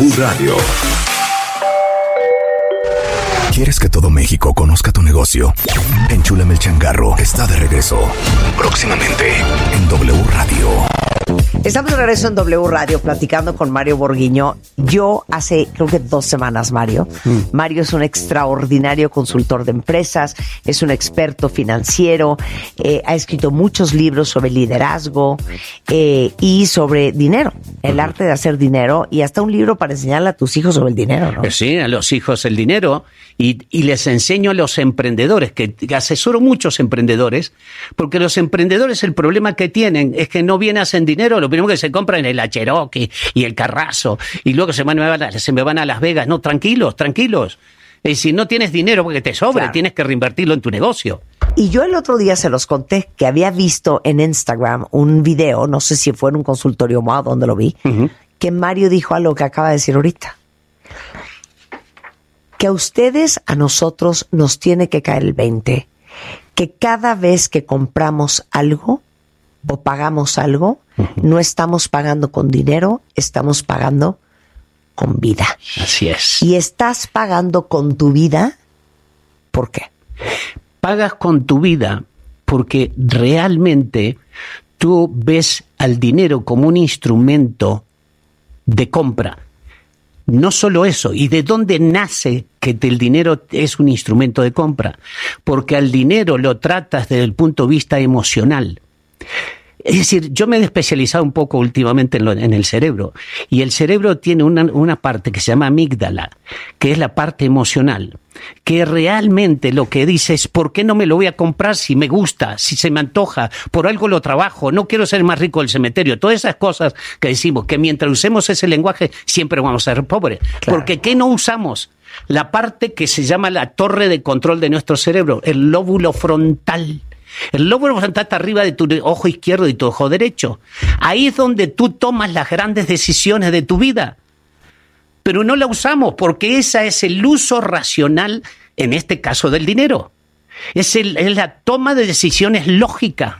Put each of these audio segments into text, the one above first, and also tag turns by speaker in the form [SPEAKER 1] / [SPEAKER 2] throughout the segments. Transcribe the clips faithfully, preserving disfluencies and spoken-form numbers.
[SPEAKER 1] W Radio. ¿Quieres que todo México conozca tu negocio? Enchúlame el changarro está de regreso. Próximamente en W Radio.
[SPEAKER 2] Estamos de regreso en W Radio platicando con Mario Borguiño. Yo hace creo que dos semanas, Mario. Mm. Mario es un extraordinario consultor de empresas, es un experto financiero, eh, ha escrito muchos libros sobre liderazgo eh, y sobre dinero, el uh-huh. arte de hacer dinero, y hasta un libro para enseñarle a tus hijos sobre el dinero, ¿no?
[SPEAKER 3] Sí, a los hijos el dinero, y, y les enseño a los emprendedores, que, que asesoro muchos emprendedores, porque los emprendedores el problema que tienen es que no bien hacen dinero, lo primero que se compran es la Cherokee y el Carrazo, y luego se, van a, se me van a Las Vegas. No, tranquilos, tranquilos. Es decir, no tienes dinero porque te sobre, claro. Tienes que reinvertirlo en tu negocio.
[SPEAKER 2] Y yo el otro día se los conté que había visto en Instagram un video, no sé si fue en un consultorio o donde lo vi, uh-huh. que Mario dijo algo que acaba de decir ahorita. Que a ustedes, a nosotros, nos tiene que caer el veinte. Que cada vez que compramos algo o pagamos algo, uh-huh. no estamos pagando con dinero, estamos pagando con vida.
[SPEAKER 3] Así es.
[SPEAKER 2] Y estás pagando con tu vida, ¿por qué?
[SPEAKER 3] Pagas con tu vida porque realmente tú ves al dinero como un instrumento de compra. No solo eso, ¿y de dónde nace que el dinero es un instrumento de compra? Porque al dinero lo tratas desde el punto de vista emocional. Es decir, yo me he especializado un poco últimamente en, lo, en el cerebro, y el cerebro tiene una, una parte que se llama amígdala, que es la parte emocional, que realmente lo que dice es ¿por qué no me lo voy a comprar si me gusta, si se me antoja, por algo lo trabajo, no quiero ser más rico del cementerio? Todas esas cosas que decimos, que mientras usemos ese lenguaje siempre vamos a ser pobres. Claro. Porque ¿qué no usamos? La parte que se llama la torre de control de nuestro cerebro, el lóbulo frontal. El lóbulo frontal está arriba de tu ojo izquierdo y tu ojo derecho. Ahí es donde tú tomas las grandes decisiones de tu vida. Pero no la usamos porque esa es el uso racional, en este caso del dinero. Es, el, es la toma de decisiones lógica.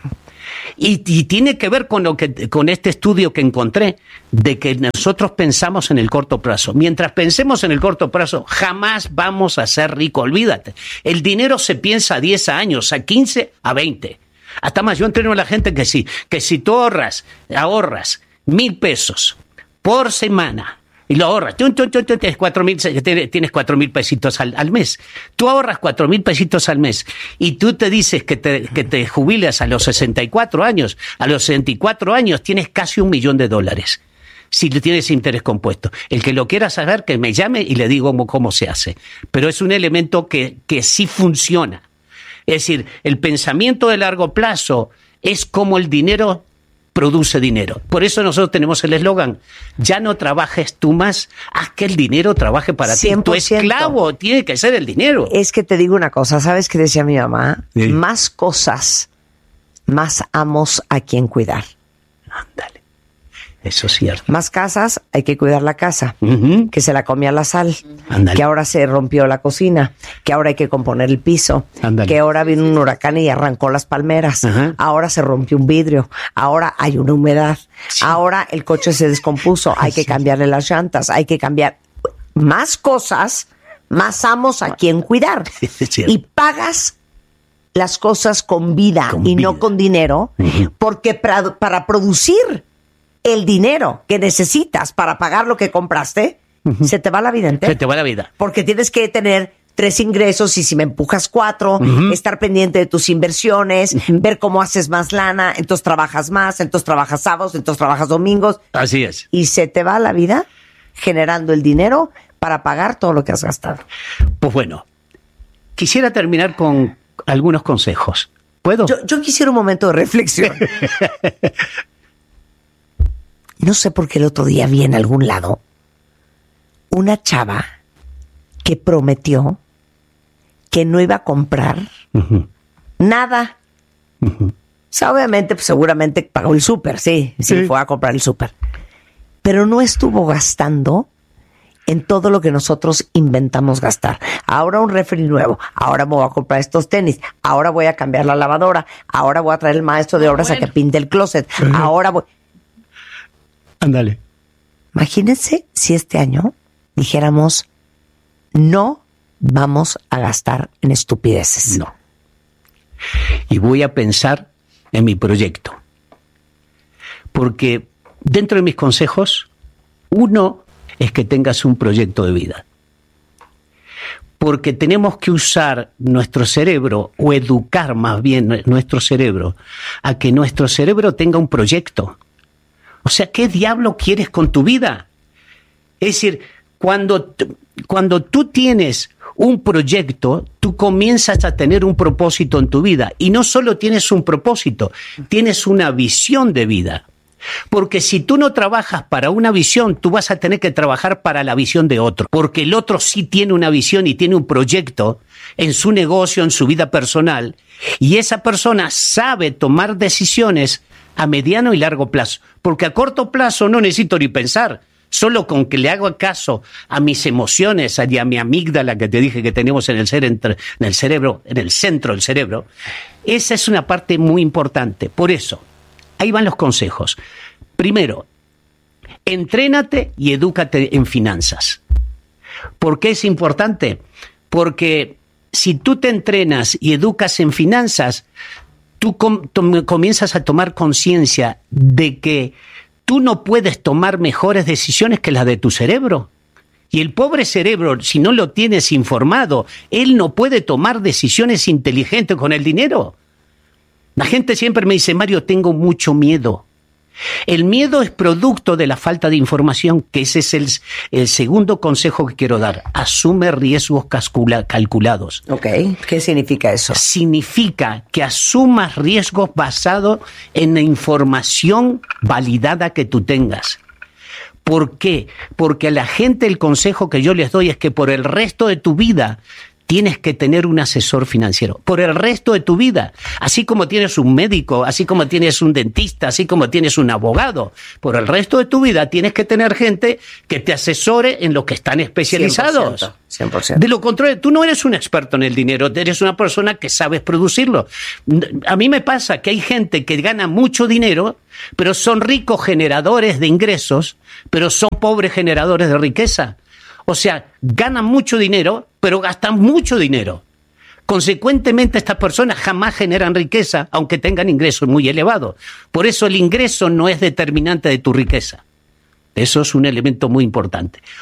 [SPEAKER 3] Y, y tiene que ver con, lo que, con este estudio que encontré, de que nosotros pensamos en el corto plazo. Mientras pensemos en el corto plazo, jamás vamos a ser ricos, olvídate. El dinero se piensa a diez años, a quince, a veinte. Hasta más, yo entreno a la gente que sí, que si tú ahorras, ahorras mil pesos por semana, y lo ahorras, tú, tú, tú, tú, tienes cuatro mil, tienes cuatro mil pesitos al, al mes. Tú ahorras cuatro mil pesitos al mes y tú te dices que te, que te jubilas a los sesenta y cuatro años. A los sesenta y cuatro años tienes casi un millón de dólares. Si tienes interés compuesto. El que lo quiera saber, que me llame y le digo cómo, cómo se hace. Pero es un elemento que, que sí funciona. Es decir, el pensamiento de largo plazo es como el dinero produce dinero. Por eso nosotros tenemos el eslogan: ya no trabajes tú más, haz que el dinero trabaje para
[SPEAKER 2] cien por ciento.
[SPEAKER 3] ti. Tu esclavo tiene que ser el dinero.
[SPEAKER 2] Es que te digo una cosa, ¿sabes qué decía mi mamá? Sí. Más cosas, más amos a quien cuidar.
[SPEAKER 3] Ándale. Eso es cierto.
[SPEAKER 2] Más casas, hay que cuidar la casa,
[SPEAKER 3] uh-huh.
[SPEAKER 2] que se la comía la sal,
[SPEAKER 3] Ándale.
[SPEAKER 2] Que ahora se rompió la cocina, que ahora hay que componer el piso,
[SPEAKER 3] Ándale.
[SPEAKER 2] Que ahora vino un huracán y arrancó las palmeras, uh-huh. Ahora se rompió un vidrio, ahora hay una humedad, sí. Ahora el coche se descompuso, hay que sí. cambiarle las llantas, hay que cambiar más cosas, más amos a quien cuidar. Y pagas las cosas con vida con y vida. No con dinero, uh-huh. Porque para, para producir el dinero que necesitas para pagar lo que compraste, uh-huh. se te va la vida entera.
[SPEAKER 3] Se te va la vida.
[SPEAKER 2] Porque tienes que tener tres ingresos y si me empujas cuatro, uh-huh. estar pendiente de tus inversiones, uh-huh. ver cómo haces más lana, entonces trabajas más, entonces trabajas sábados, entonces trabajas domingos.
[SPEAKER 3] Así es.
[SPEAKER 2] Y se te va la vida generando el dinero para pagar todo lo que has gastado.
[SPEAKER 3] Pues bueno, quisiera terminar con algunos consejos. ¿Puedo?
[SPEAKER 2] Yo, yo quisiera un momento de reflexión. No sé por qué el otro día vi en algún lado una chava que prometió que no iba a comprar uh-huh. nada. Uh-huh. O sea, obviamente, pues, seguramente pagó el súper, sí, sí, sí, fue a comprar el súper. Pero no estuvo gastando en todo lo que nosotros inventamos gastar. Ahora un refri nuevo, ahora me voy a comprar estos tenis, ahora voy a cambiar la lavadora, ahora voy a traer el maestro de obras bueno. a que pinte el closet, uh-huh. ahora voy...
[SPEAKER 3] Ándale.
[SPEAKER 2] Imagínense si este año dijéramos, no vamos a gastar en estupideces.
[SPEAKER 3] No. Y voy a pensar en mi proyecto. Porque dentro de mis consejos, uno es que tengas un proyecto de vida. Porque tenemos que usar nuestro cerebro, o educar más bien nuestro cerebro, a que nuestro cerebro tenga un proyecto. O sea, ¿qué diablo quieres con tu vida? Es decir, cuando, cuando tú tienes un proyecto, tú comienzas a tener un propósito en tu vida. Y no solo tienes un propósito, tienes una visión de vida. Porque si tú no trabajas para una visión, tú vas a tener que trabajar para la visión de otro. Porque el otro sí tiene una visión y tiene un proyecto en su negocio, en su vida personal. Y esa persona sabe tomar decisiones a mediano y largo plazo. Porque a corto plazo no necesito ni pensar. Solo con que le hago caso a mis emociones y a mi amígdala que te dije que tenemos en el, cere- en el cerebro, en el centro del cerebro, esa es una parte muy importante. Por eso, ahí van los consejos. Primero, entrénate y edúcate en finanzas. ¿Por qué es importante? Porque si tú te entrenas y educas en finanzas, tú com- tom- comienzas a tomar conciencia de que tú no puedes tomar mejores decisiones que las de tu cerebro. Y el pobre cerebro, si no lo tienes informado, él no puede tomar decisiones inteligentes con el dinero. La gente siempre me dice, Mario, tengo mucho miedo. El miedo es producto de la falta de información, que ese es el, el segundo consejo que quiero dar. Asume riesgos calcula, calculados.
[SPEAKER 2] Ok, ¿qué significa eso?
[SPEAKER 3] Significa que asumas riesgos basados en la información validada que tú tengas. ¿Por qué? Porque a la gente el consejo que yo les doy es que por el resto de tu vida tienes que tener un asesor financiero, por el resto de tu vida. Así como tienes un médico, así como tienes un dentista, así como tienes un abogado, por el resto de tu vida tienes que tener gente que te asesore en lo que están especializados.
[SPEAKER 2] cien por ciento, cien por ciento.
[SPEAKER 3] De lo contrario, tú no eres un experto en el dinero, eres una persona que sabes producirlo. A mí me pasa que hay gente que gana mucho dinero, pero son ricos generadores de ingresos, pero son pobres generadores de riqueza. O sea, ganan mucho dinero, pero gastan mucho dinero. Consecuentemente, estas personas jamás generan riqueza, aunque tengan ingresos muy elevados. Por eso el ingreso no es determinante de tu riqueza. Eso es un elemento muy importante.